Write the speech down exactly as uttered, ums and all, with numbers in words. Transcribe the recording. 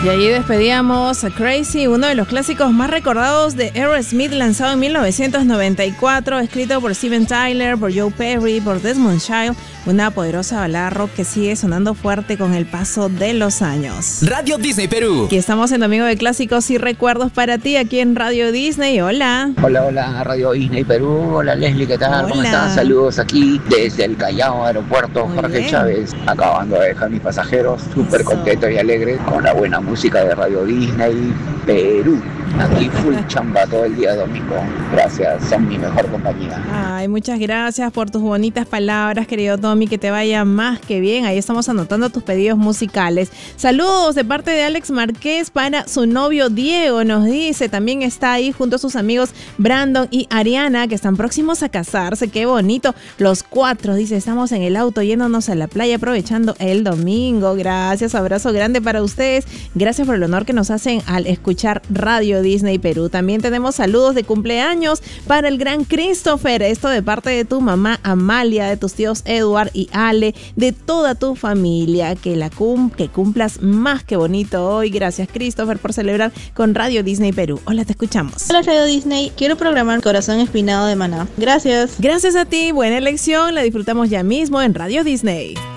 Y ahí despedíamos a Crazy, uno de los clásicos más recordados de Aerosmith, lanzado en mil novecientos noventa y cuatro, escrito por Steven Tyler, por Joe Perry, por Desmond Child, una poderosa balada rock que sigue sonando fuerte con el paso de los años. Radio Disney Perú. Aquí estamos en Domingo de Clásicos y Recuerdos para ti, aquí en Radio Disney. Hola. Hola, hola, Radio Disney Perú. Hola, Leslie, ¿qué tal? Hola. ¿Cómo están? Saludos aquí desde el Callao, aeropuerto Muy Jorge bien. Chávez. Acabando de dejar mis pasajeros, súper contento y alegre con la buena música de Radio Disney Perú. Aquí full chamba todo el día domingo. Gracias, son mi mejor compañía. Ay, muchas gracias por tus bonitas palabras, querido Tommy, que te vaya más que bien. Ahí estamos anotando tus pedidos musicales. Saludos de parte de Alex Márquez para su novio Diego, nos dice. También está ahí junto a sus amigos Brandon y Ariana, que están próximos a casarse. Qué bonito. Los cuatro, dice, estamos en el auto yéndonos a la playa aprovechando el domingo. Gracias, abrazo grande para ustedes. Gracias por el honor que nos hacen al escuchar Radio Disney Perú. También tenemos saludos de cumpleaños para el gran Christopher, esto de parte de tu mamá Amalia, de tus tíos Edward y Ale, de toda tu familia, que la cum que cumplas más que bonito hoy. Gracias, Christopher, por celebrar con Radio Disney Perú. Hola, te escuchamos. Hola, Radio Disney, quiero programar Corazón Espinado de Maná. Gracias. Gracias a ti, buena elección, la disfrutamos ya mismo en Radio Disney.